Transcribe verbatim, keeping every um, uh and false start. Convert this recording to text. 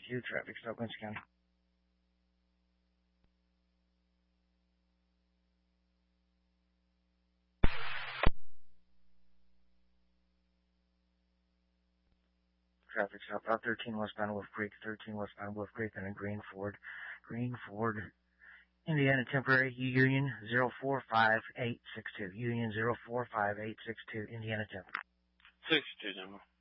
two, traffic stop, Quincy County. Traffic stop, Route thirteen westbound Wolf Creek, thirteen westbound Wolf Creek, and a Green Ford. Green Ford, Indiana temporary, Union zero four five eight six two. Union zero four five eight six two, Indiana temp. sixty-two, number.